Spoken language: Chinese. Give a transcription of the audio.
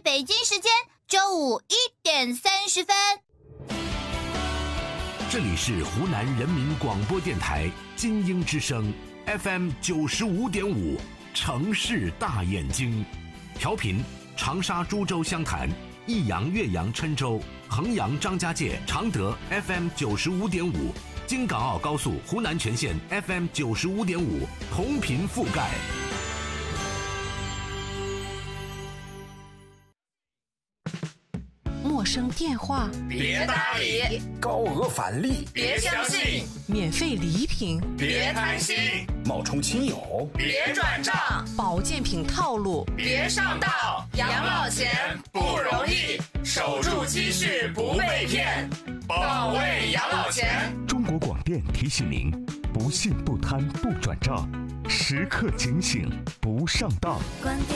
北京时间周五1点30分。 这里是湖南人民广播电台金鹰之声 FM 95.5城市大眼睛，调频长沙、株洲、湘潭、益阳、岳阳、郴州、衡阳、张家界、常德 FM 95.5，京港澳高速湖南全线 FM 95.5，同频覆盖。 陌生电话别搭理， 高额返利别相信， 免费礼品别贪心， 冒充亲友别转账， 保健品套路别上当。养老钱不容易，守住积蓄不被骗，保卫养老钱。 中国广电提醒您：不信不贪不转账，时刻警醒不上当。